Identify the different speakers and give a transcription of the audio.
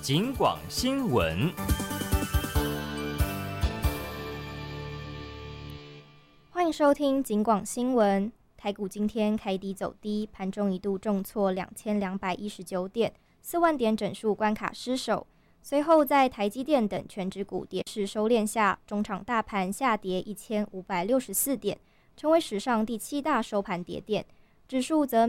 Speaker 1: 警广新闻。
Speaker 2: 欢迎收听警广新闻。台股今天开低走低，盘中一度重挫2219点，4万点整数关卡失守。随后在台积电等全指股跌势收敛下，中场大盘下跌1564点，成为史上第7大收盘跌点。指数则